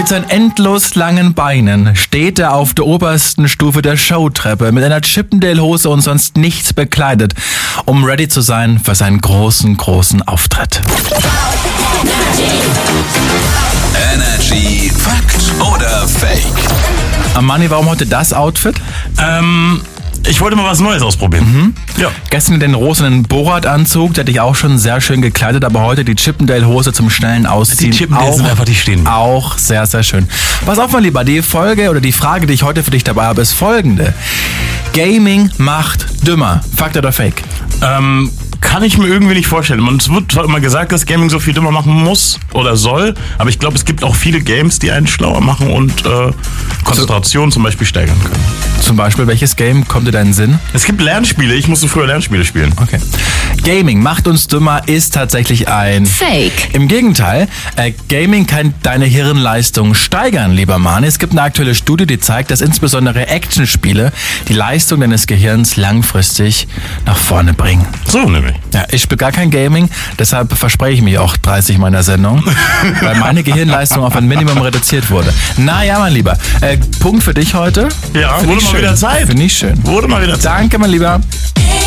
seinen endlos langen Beinen steht er auf der obersten Stufe der Showtreppe mit einer Chippendale-Hose und sonst nichts bekleidet, um ready zu sein für seinen großen Auftritt. Energy Fakt oder Fake? Manni, warum heute das Outfit? Ich wollte mal was Neues ausprobieren. Ja. Gestern den rosanen Borat-Anzug, der dich auch schon sehr schön gekleidet, aber heute die Chippendale-Hose zum schnellen Ausziehen. Die Chippendales sind einfach die stehen. Auch sehr, sehr schön. Pass auf, mein Lieber, die Folge oder die Frage, die ich heute für dich dabei habe, ist folgende. Gaming macht dümmer. Fakt oder Fake? Kann ich mir irgendwie nicht vorstellen. Und es wird zwar immer gesagt, dass Gaming so viel dümmer machen muss oder soll, aber ich glaube, es gibt auch viele Games, die einen schlauer machen und Konzentration zum Beispiel steigern können. Zum Beispiel, welches Game kommt dir da in den Sinn? Es gibt Lernspiele. Ich musste früher Lernspiele spielen. Okay. Gaming macht uns dümmer ist tatsächlich ein Fake. Im Gegenteil, Gaming kann deine Hirnleistung steigern, lieber Mann. Es gibt eine aktuelle Studie, die zeigt, dass insbesondere Actionspiele die Leistung deines Gehirns langfristig nach vorne bringen. So nämlich. Ja, ich spiele gar kein Gaming, deshalb verspreche ich mich auch 30 meiner Sendung, weil meine Gehirnleistung auf ein Minimum reduziert wurde. Naja, mein Lieber, Punkt für dich heute. Ja, Find wurde ich mal schön. wieder Zeit. Finde ich schön. Wurde mal wieder Zeit. Danke, mein Lieber.